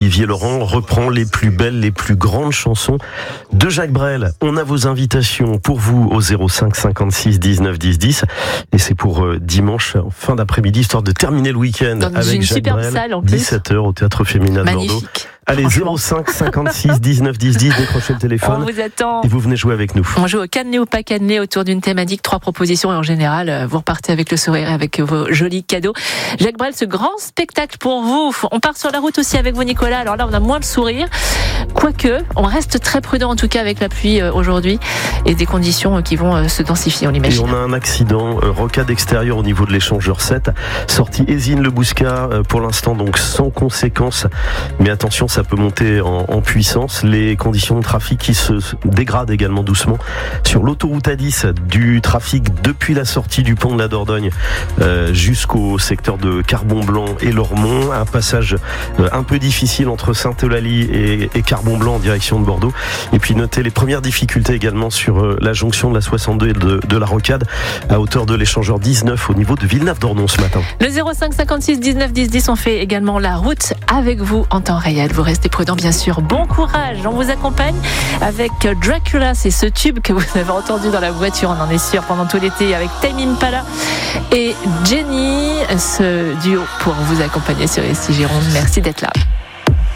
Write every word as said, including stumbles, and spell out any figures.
Olivier Laurent reprend les plus belles, les plus grandes chansons de Jacques Brel. On a vos invitations pour vous au zéro cinq cinquante-six dix-neuf dix dix et c'est pour euh, dimanche en fin d'après-midi, histoire de terminer le week-end dans avec une Jacques superbe Brel, salle en plus. dix-sept heures au Théâtre Féminin de Bordeaux. Magnifique. Allez, zéro cinq cinquante-six dix-neuf dix dix, décrochez le téléphone. On vous attend. Et vous venez jouer avec nous. On joue au cannelé ou pas cannelé autour d'une thématique, trois propositions et en général, vous repartez avec le sourire et avec vos jolis cadeaux. Jacques Brel, ce grand spectacle pour vous. On part sur la route aussi avec vous, Nicolas. Alors là, on a moins le sourire. Quoique, on reste très prudent en tout cas avec la pluie aujourd'hui et des conditions qui vont se densifier, on l'imagine. Et on a un accident, euh, rocade extérieure au niveau de l'échangeur sept. Sortie Hésine-le-Bouscat, euh, pour l'instant donc sans conséquence. Mais attention, ça peut monter en, en puissance. Les conditions de trafic qui se dégradent également doucement. Sur l'autoroute A dix, du trafic depuis la sortie du pont de la Dordogne euh, jusqu'au secteur de Carbon-Blanc et Lormont. Un passage euh, un peu difficile entre Sainte-Eulalie et, et Carbon-Blanc en direction de Bordeaux. Et puis notez les premières difficultés également sur euh, la jonction de la soixante-deux et de, de la Rocade à hauteur de l'échangeur dix-neuf au niveau de Villeneuve-d'Ornon ce matin. Le zéro cinq cinquante-six dix-neuf dix dix, on fait également la route avec vous en temps réel. Vous restez prudents bien sûr. Bon courage. On vous accompagne avec Dracula. C'est ce tube que vous avez entendu dans la voiture, on en est sûr, pendant tout l'été avec Tame Impala et Jenny. Ce duo pour vous accompagner sur S I Gironde. Merci d'être là.